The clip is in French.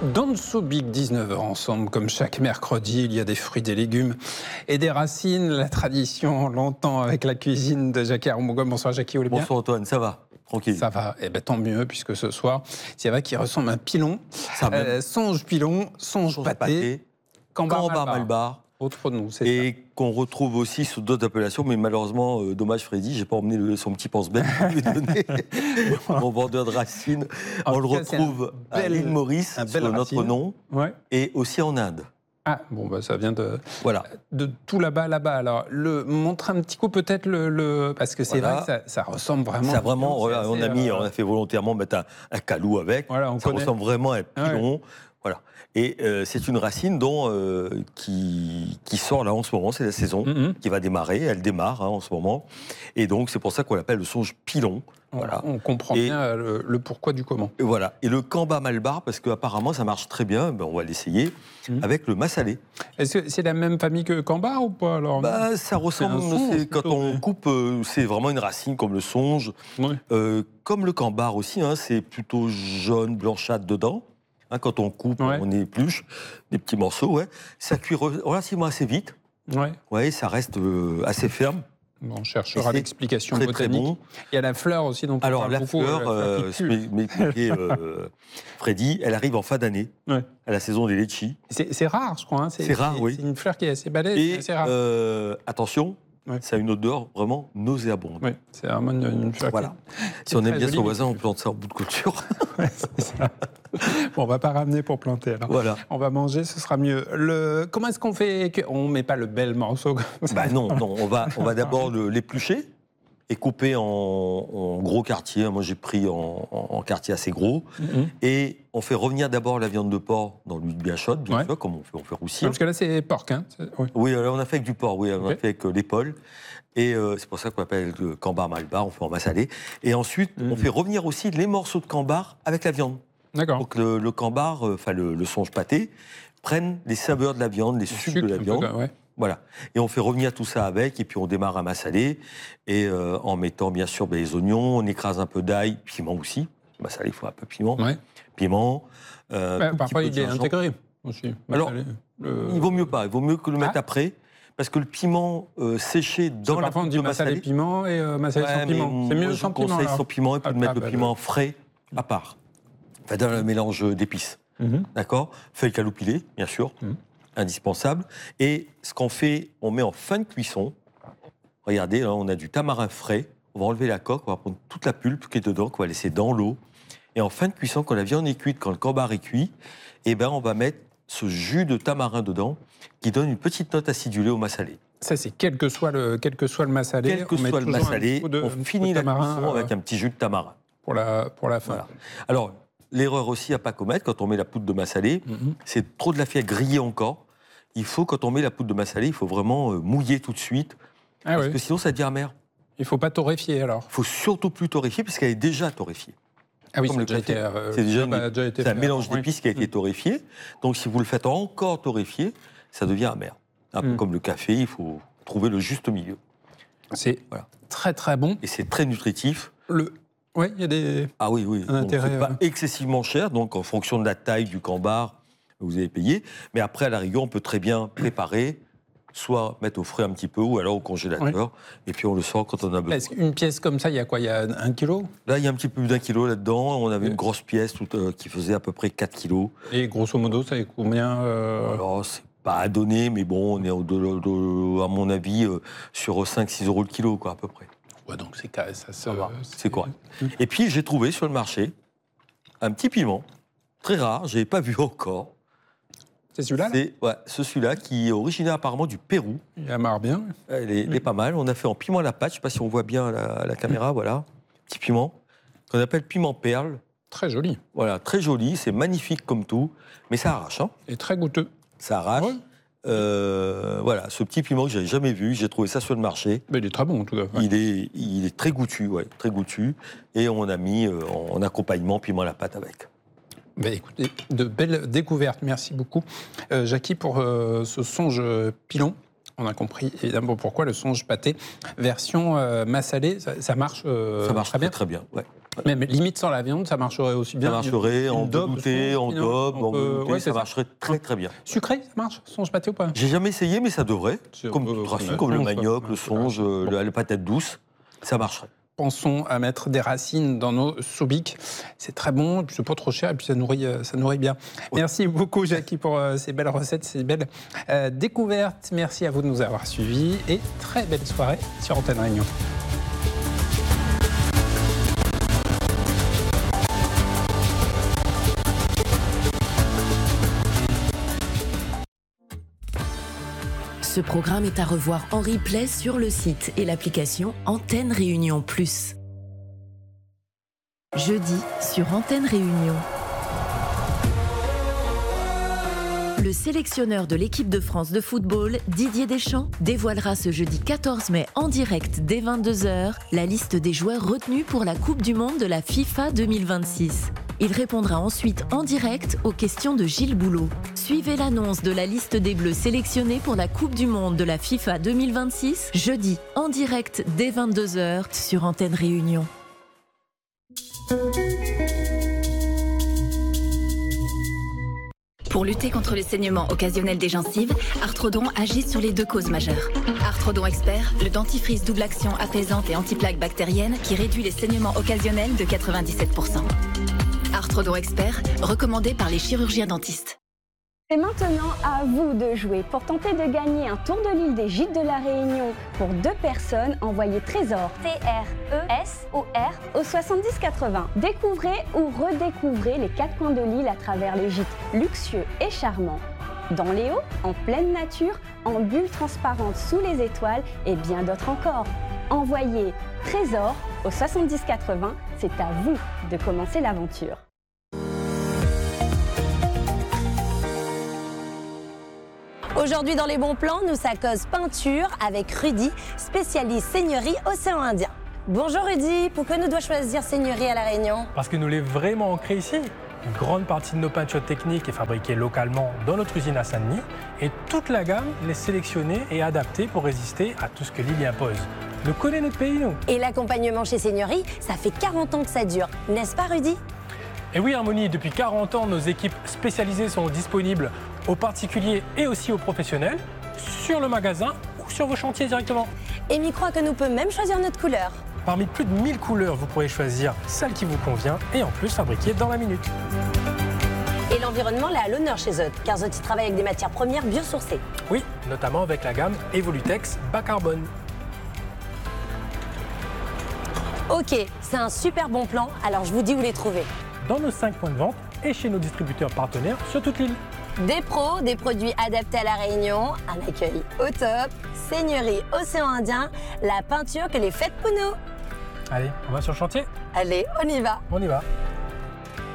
Dans Big 19h ensemble, comme chaque mercredi, il y a des fruits, des légumes et des racines. La tradition, longtemps avec la cuisine de Jackie Armougom. Bonsoir Jackie, vous allez bien ? Bonsoir Antoine, ça va ? Tranquille. Ça va, eh ben, tant mieux, puisque ce soir, il y a qui ressemble à un pilon. Songe pilon, songe pâté, camembert malbar. Autre nom, c'est et ça. Qu'on retrouve aussi sous d'autres appellations, mais malheureusement, dommage Freddy, j'ai pas emmené son petit pense-bête pour lui donner mon vendeur de racines. On le retrouve à l'île Maurice, sous notre nom, et aussi en Inde. Ah, bon, bah, ça vient de tout là-bas. Alors, montre un petit coup peut-être parce que c'est vrai que ça ressemble vraiment. Ça vraiment, on a fait volontairement mettre un calou avec. Ça ressemble vraiment à un pilon. Voilà. Et c'est une racine qui sort là en ce moment, c'est la saison qui va démarrer, elle démarre en ce moment. Et donc c'est pour ça qu'on l'appelle le songe pilon. Voilà. On comprend bien le pourquoi du comment. Et voilà. Et le camembert malbar, parce qu'apparemment ça marche très bien, on va l'essayer, avec le massalé. Est-ce que c'est la même famille que camembert ou pas alors ? Ça ressemble, quand on coupe, c'est vraiment une racine comme le songe. Oui. Comme le camembert aussi, c'est plutôt jaune, blanchâtre dedans. Quand on coupe, on épluche des petits morceaux. Ça cuit relativement assez vite. Ça reste assez ferme. Bon, on cherchera l'explication botanique. Très bon. Il y a la fleur aussi dont on parle beaucoup. Alors la fleur, Freddy, elle arrive en fin d'année, à la saison des litchis. C'est rare, je crois. C'est rare, oui. C'est une fleur qui est assez balèze, et assez rare. Attention, ça a une odeur vraiment nauséabonde. Oui, c'est vraiment une fleur. Voilà. Si on aime bien son voisin, on plante ça en bout de couture. C'est ça. Bon, on va pas ramener pour planter alors. Voilà. On va manger, ce sera mieux. Comment est-ce qu'on fait ? On met pas le bel morceau comme ça. Non. On va d'abord l'éplucher et couper en gros quartiers. Moi, j'ai pris en quartiers assez gros. Et on fait revenir d'abord la viande de porc dans l'huile bien chaude, bien sûr, comme on fait roussir. Parce que là, c'est porc, hein ? Oui, on a fait avec du porc. Oui, on a fait avec l'épaule. Et c'est pour ça qu'on appelle le camembert malbar. On fait en massalé. Et ensuite, on fait revenir aussi les morceaux de camembert avec la viande. D'accord. Donc le camembert, le songe pâté, prennent les saveurs de la viande, les sucres de la viande. Voilà. Et on fait revenir tout ça avec, et puis on démarre à massaler, et en mettant bien sûr les oignons, on écrase un peu d'ail, piment aussi. Massaler, il faut un peu de piment. Piment. Parfois, il est intégré aussi. Alors, il vaut mieux pas. Il vaut mieux que le mettre après. Parce que le piment séché dans la poudre de massaler piment et massaler sans piment. C'est mieux sans piment. Je conseille sans piment et puis de mettre le piment frais à part. Enfin, dans le mélange d'épices. D'accord ? Feuilles caloupilées, bien sûr. Indispensable. Et ce qu'on fait, on met en fin de cuisson. Regardez, là, on a du tamarin frais. On va enlever la coque, on va prendre toute la pulpe qui est dedans, qu'on va laisser dans l'eau. Et en fin de cuisson, quand la viande est cuite, quand le camembert est cuit, on va mettre ce jus de tamarin dedans, qui donne une petite note acidulée au massalé. Ça, c'est quel que soit le massalé. Quel que soit le massalé, on finit la cuisson avec un petit jus de tamarin. Pour la fin. Voilà. Alors, l'erreur aussi à pas commettre quand on met la poudre de massalé, c'est trop de la faire griller encore. Il faut, quand on met la poudre de massalé, il faut vraiment mouiller tout de suite, parce que sinon ça devient amer. Il ne faut pas torréfier alors. Il faut surtout plus torréfier, parce qu'elle est déjà torréfiée. Ah oui, comme le café. C'est un mélange d'épices qui a été torréfié. Donc si vous le faites encore torréfier, ça devient amer. Un peu comme le café, il faut trouver le juste milieu. C'est très très bon. Et c'est très nutritif. Oui, il y a des... Ah oui. Un intérêt. C'est pas excessivement cher, donc en fonction de la taille du camembert, vous allez payer. Mais après, à la rigueur, on peut très bien préparer, soit mettre au frais un petit peu, ou alors au congélateur, et puis on le sort quand on a besoin. Une pièce comme ça, il y a quoi ? Il y a 1 kilo ? Là, il y a un petit peu plus d'1 kilo là-dedans. On avait une grosse pièce qui faisait à peu près 4 kilos. Et grosso modo, ça fait combien Alors, c'est pas à donner, mais bon, on est à mon avis sur 5-6 euros le kilo, quoi, à peu près. Ouais, donc c'est correct. Et puis, j'ai trouvé sur le marché un petit piment, très rare, je n'avais pas vu encore. C'est celui-là C'est celui-là qui est originaire apparemment du Pérou. Il amarre bien. Il est pas mal. On a fait en piment à la pâte, je ne sais pas si on voit bien à la caméra, voilà. Petit piment, qu'on appelle piment perle. Très joli. Voilà, très joli, c'est magnifique comme tout, mais ça arrache. Et très goûteux. Ça arrache. Voilà, ce petit piment que j'avais jamais vu, j'ai trouvé ça sur le marché. Mais il est très bon en tout cas. Il est très goûtu, très goûtu. Et on a mis en accompagnement piment à la pâte avec. Écoutez, de belles découvertes. Merci beaucoup, Jackie, pour ce songe pilon. On a compris évidemment pourquoi le songe pâté version massalé, ça marche. Ça marche très bien. Ouais. Même limite sans la viande, ça marcherait aussi bien. Ça marcherait en goûter, en daube, en goûter, ça marcherait très bien. Sucré, ça marche? Songe pâté ou pas? J'ai jamais essayé, mais ça devrait. Comme le manioc, le songe, la patate douce, ça marcherait. Pensons à mettre des racines dans nos soubiques. C'est très bon, et puis c'est pas trop cher, et puis ça nourrit bien. Oui. Merci beaucoup, Jackie, pour ces belles recettes, ces belles découvertes. Merci à vous de nous avoir suivis, et très belle soirée sur Antenne Réunion. Ce programme est à revoir en replay sur le site et l'application Antenne Réunion Plus. Jeudi sur Antenne Réunion. Le sélectionneur de l'équipe de France de football, Didier Deschamps, dévoilera ce jeudi 14 mai en direct dès 22h la liste des joueurs retenus pour la Coupe du Monde de la FIFA 2026. Il répondra ensuite en direct aux questions de Gilles Boulot. Suivez l'annonce de la liste des Bleus sélectionnés pour la Coupe du Monde de la FIFA 2026, jeudi, en direct dès 22h sur Antenne Réunion. Pour lutter contre les saignements occasionnels des gencives, Arthrodon agit sur les deux causes majeures. Arthrodon Expert, le dentifrice double action apaisante et anti-plaque bactérienne qui réduit les saignements occasionnels de 97%. Arthrodon Expert, recommandé par les chirurgiens dentistes. C'est maintenant à vous de jouer. Pour tenter de gagner un tour de l'île des Gîtes de la Réunion pour 2 personnes, envoyez Trésor, T-R-E-S-O-R, au 7080. Découvrez ou redécouvrez les 4 coins de l'île à travers les gîtes luxueux et charmants. Dans les hauts, en pleine nature, en bulles transparentes sous les étoiles et bien d'autres encore. Envoyez Trésor au 7080, c'est à vous de commencer l'aventure. Aujourd'hui, dans les bons plans, nous ça cause peinture avec Rudy, spécialiste seigneurie océan Indien. Bonjour Rudy, pourquoi nous doit choisir seigneurie à La Réunion? Parce que nous l'est vraiment ancré ici. Une grande partie de nos peintures techniques est fabriquée localement dans notre usine à Saint-Denis et toute la gamme est sélectionnée et adaptée pour résister à tout ce que l'île y impose. Nous connaissons notre pays, nous. Et l'accompagnement chez Seigneurie, ça fait 40 ans que ça dure, n'est-ce pas Rudy? Et oui Harmonie, depuis 40 ans, nos équipes spécialisées sont disponibles aux particuliers et aussi aux professionnels, sur le magasin ou sur vos chantiers directement. Et m'y croit que nous pouvons même choisir notre couleur. Parmi plus de 1000 couleurs, vous pourrez choisir celle qui vous convient et en plus fabriquée dans la minute. Et l'environnement là à l'honneur chez Zot, car Zot y travaille avec des matières premières biosourcées. Oui, notamment avec la gamme Evolutex bas carbone. Ok, c'est un super bon plan, alors je vous dis où les trouver. Dans nos 5 points de vente et chez nos distributeurs partenaires sur toute l'île. Des pros, des produits adaptés à La Réunion, un accueil au top, Seigneurie océan Indien, la peinture que les fêtes pour nous. Allez, on va sur le chantier? Allez, on y va. On y va.